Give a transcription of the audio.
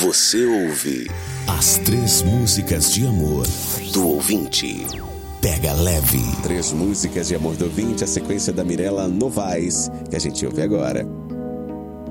Você ouve as 3 músicas de amor do ouvinte. Pega leve. 3 músicas de amor do ouvinte, a sequência da Mirella Novaes, que a gente ouve agora.